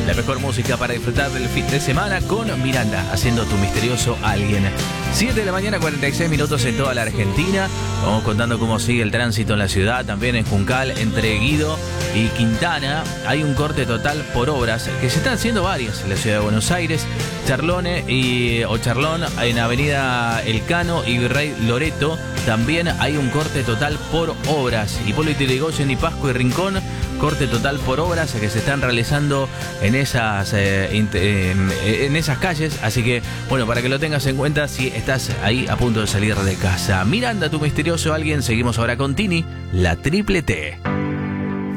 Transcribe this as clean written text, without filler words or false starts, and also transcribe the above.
La mejor música para disfrutar del fin de semana con Miranda, haciendo tu misterioso alguien. 7 de la mañana, 46 minutos en toda la Argentina. Vamos contando cómo sigue el tránsito en la ciudad, también en Juncal, entre Guido y Quintana. Hay un corte total por obras, que se están haciendo varias en la ciudad de Buenos Aires. Charlón en Avenida Elcano y Virrey Loreto. También hay un corte total por obras. Hipólito Yrigoyen y Pasco y Rincón, corte total por obras que se están realizando en esas calles. Así que, bueno, para que lo tengas en cuenta si estás ahí a punto de salir de casa. Miranda, tu misterioso alguien. Seguimos ahora con Tini, la triple T.